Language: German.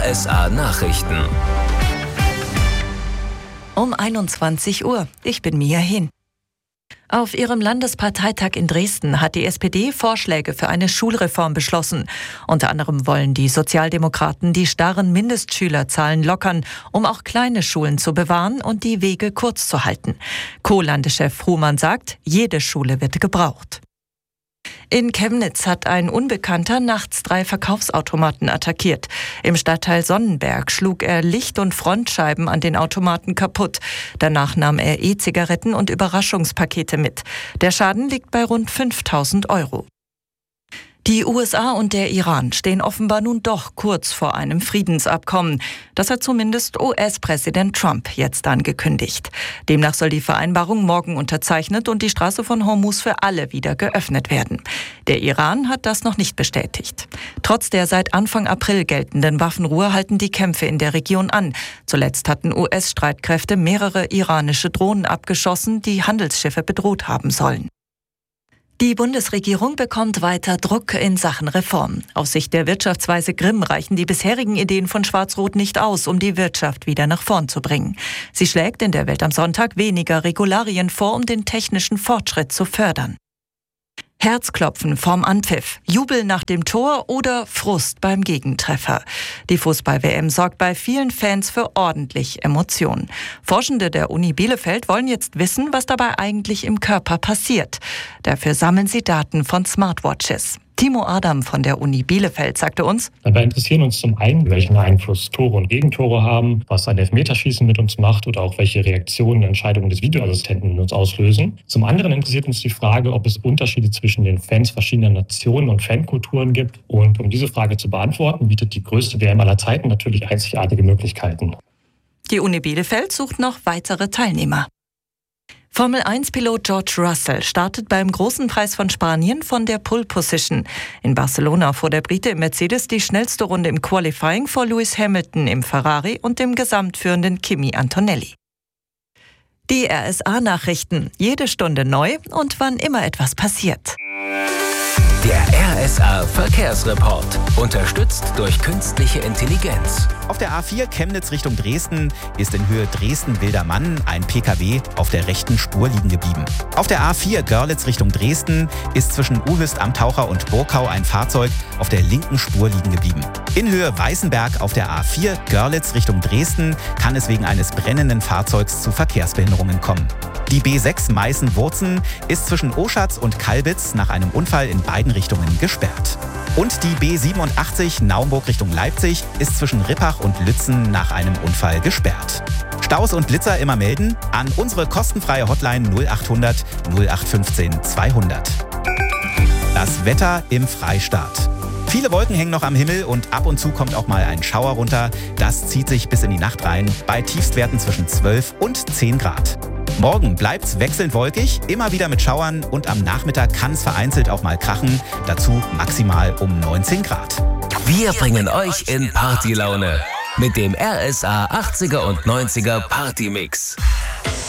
RSA Nachrichten. Um 21 Uhr. Ich bin Mia Hin. Auf ihrem Landesparteitag in Dresden hat die SPD Vorschläge für eine Schulreform beschlossen. Unter anderem wollen die Sozialdemokraten die starren Mindestschülerzahlen lockern, um auch kleine Schulen zu bewahren und die Wege kurz zu halten. Co-Landeschef Frumann sagt, jede Schule wird gebraucht. In Chemnitz hat ein Unbekannter nachts 3 Verkaufsautomaten attackiert. Im Stadtteil Sonnenberg schlug er Licht- und Frontscheiben an den Automaten kaputt. Danach nahm er E-Zigaretten und Überraschungspakete mit. Der Schaden liegt bei rund 5.000 Euro. Die USA und der Iran stehen offenbar nun doch kurz vor einem Friedensabkommen. Das hat zumindest US-Präsident Trump jetzt angekündigt. Demnach soll die Vereinbarung morgen unterzeichnet und die Straße von Hormuz für alle wieder geöffnet werden. Der Iran hat das noch nicht bestätigt. Trotz der seit Anfang April geltenden Waffenruhe halten die Kämpfe in der Region an. Zuletzt hatten US-Streitkräfte mehrere iranische Drohnen abgeschossen, die Handelsschiffe bedroht haben sollen. Die Bundesregierung bekommt weiter Druck in Sachen Reform. Aus Sicht der Wirtschaftsweise Grimm reichen die bisherigen Ideen von Schwarz-Rot nicht aus, um die Wirtschaft wieder nach vorn zu bringen. Sie schlägt in der Welt am Sonntag weniger Regularien vor, um den technischen Fortschritt zu fördern. Herzklopfen vorm Anpfiff, Jubel nach dem Tor oder Frust beim Gegentreffer. Die Fußball-WM sorgt bei vielen Fans für ordentlich Emotionen. Forschende der Uni Bielefeld wollen jetzt wissen, was dabei eigentlich im Körper passiert. Dafür sammeln sie Daten von Smartwatches. Timo Adam von der Uni Bielefeld sagte uns: Dabei interessieren uns zum einen, welchen Einfluss Tore und Gegentore haben, was ein Elfmeterschießen mit uns macht oder auch welche Reaktionen Entscheidungen des Videoassistenten in uns auslösen. Zum anderen interessiert uns die Frage, ob es Unterschiede zwischen den Fans verschiedener Nationen und Fankulturen gibt. Und um diese Frage zu beantworten, bietet die größte WM aller Zeiten natürlich einzigartige Möglichkeiten. Die Uni Bielefeld sucht noch weitere Teilnehmer. Formel-1-Pilot George Russell startet beim Großen Preis von Spanien von der Pole Position. In Barcelona fuhr der Brite im Mercedes die schnellste Runde im Qualifying vor Lewis Hamilton im Ferrari und dem gesamtführenden Kimi Antonelli. Die RSA-Nachrichten, jede Stunde neu und wann immer etwas passiert. Der RSA Verkehrsreport, unterstützt durch künstliche Intelligenz. Auf der A4 Chemnitz Richtung Dresden ist in Höhe Dresden-Wildermann ein PKW auf der rechten Spur liegen geblieben. Auf der A4 Görlitz Richtung Dresden ist zwischen Uhüst am Taucher und Burkau ein Fahrzeug auf der linken Spur liegen geblieben. In Höhe Weißenberg auf der A4 Görlitz Richtung Dresden kann es wegen eines brennenden Fahrzeugs zu Verkehrsbehinderungen kommen. Die B6 Meißen-Wurzen ist zwischen Oschatz und Kalbitz nach einem Unfall in beiden Richtungen gesperrt. Und die B87 Naumburg Richtung Leipzig ist zwischen Rippach und Lützen nach einem Unfall gesperrt. Staus und Blitzer immer melden an unsere kostenfreie Hotline 0800 0815 200. Das Wetter im Freistaat. Viele Wolken hängen noch am Himmel und ab und zu kommt auch mal ein Schauer runter. Das zieht sich bis in die Nacht rein, bei Tiefstwerten zwischen 12 und 10 Grad. Morgen bleibt's wechselnd wolkig, immer wieder mit Schauern und am Nachmittag kann es vereinzelt auch mal krachen. Dazu maximal um 19 Grad. Wir bringen euch in Partylaune mit dem RSA 80er und 90er Partymix.